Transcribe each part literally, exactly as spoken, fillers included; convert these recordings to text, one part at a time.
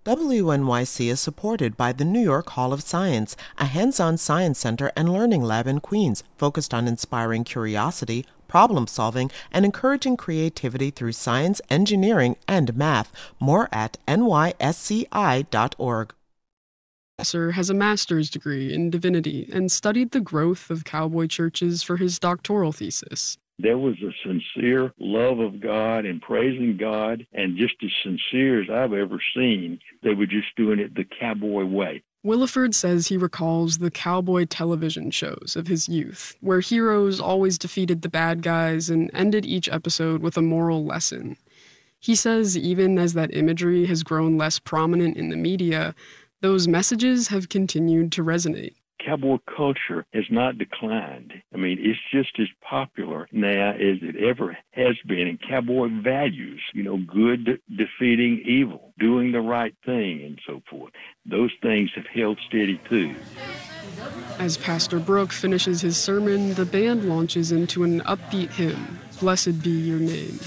W N Y C is supported by the New York Hall of Science, a hands-on science center and learning lab in Queens focused on inspiring curiosity, problem-solving, and encouraging creativity through science, engineering, and math. More at N Y S C I dot org. Professor has a master's degree in divinity and studied the growth of cowboy churches for his doctoral thesis. There was a sincere love of God and praising God, and just as sincere as I've ever seen. They were just doing it the cowboy way. Williford says he recalls the cowboy television shows of his youth, where heroes always defeated the bad guys and ended each episode with a moral lesson. He says even as that imagery has grown less prominent in the media, those messages have continued to resonate. Cowboy culture has not declined. I mean, it's just as popular now as it ever has been. And cowboy values, you know, good defeating evil, doing the right thing, and so forth. Those things have held steady, too. As Pastor Brooke finishes his sermon, the band launches into an upbeat hymn, Blessed Be Your Name.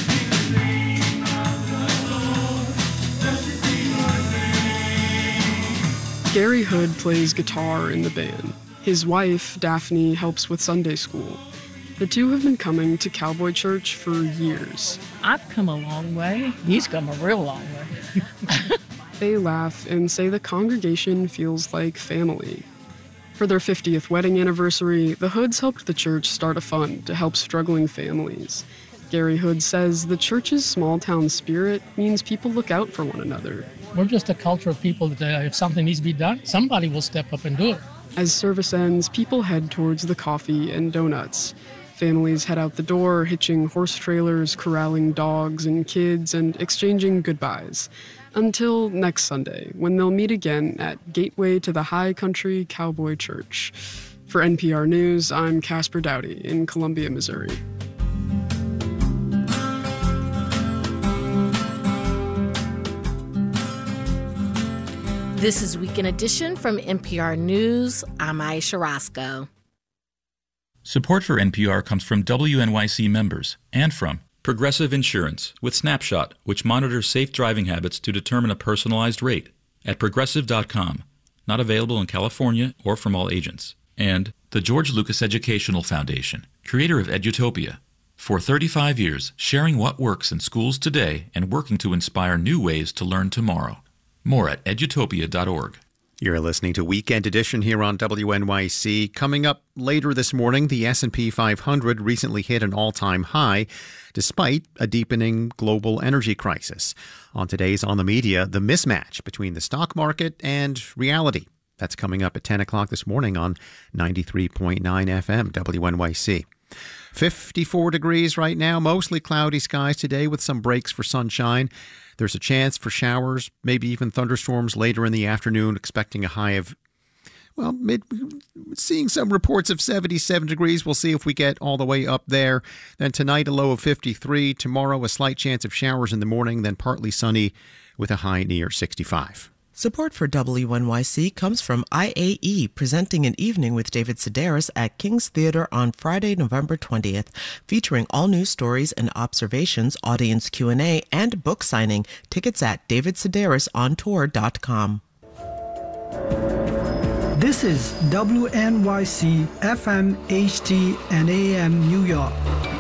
Gary Hood plays guitar in the band. His wife, Daphne, helps with Sunday school. The two have been coming to Cowboy Church for years. I've come a long way. He's come a real long way. They laugh and say the congregation feels like family. For their fiftieth wedding anniversary, the Hoods helped the church start a fund to help struggling families. Gary Hood says the church's small-town spirit means people look out for one another. We're just a culture of people that uh, if something needs to be done, somebody will step up and do it. As service ends, people head towards the coffee and donuts. Families head out the door, hitching horse trailers, corralling dogs and kids, and exchanging goodbyes. Until next Sunday, when they'll meet again at Gateway to the High Country Cowboy Church. For N P R News, I'm Casper Dowdy in Columbia, Missouri. This is Weekend Edition from N P R News. I'm Aisha Roscoe. Support for N P R comes from W N Y C members and from Progressive Insurance with Snapshot, which monitors safe driving habits to determine a personalized rate at progressive dot com. Not available in California or from all agents. And the George Lucas Educational Foundation, creator of Edutopia. For thirty-five years, sharing what works in schools today and working to inspire new ways to learn tomorrow. More at edutopia dot org. You're listening to Weekend Edition here on W N Y C. Coming up later this morning, the S and P five hundred recently hit an all-time high despite a deepening global energy crisis. On today's On the Media, the mismatch between the stock market and reality. That's coming up at ten o'clock this morning on ninety-three point nine F M W N Y C. fifty-four degrees right now, mostly cloudy skies today with some breaks for sunshine. There's a chance for showers, maybe even thunderstorms later in the afternoon, expecting a high of, well, mid, seeing some reports of seventy-seven degrees. We'll see if we get all the way up there. Then tonight, a low of fifty-three. Tomorrow, a slight chance of showers in the morning, then partly sunny with a high near sixty-five. Support for W N Y C comes from I A E, presenting an evening with David Sedaris at King's Theater on Friday, November twentieth, featuring all news stories and observations, audience Q and A, and book signing. Tickets at david sedaris on tour dot com. This is W N Y C F M, H T, and A M New York.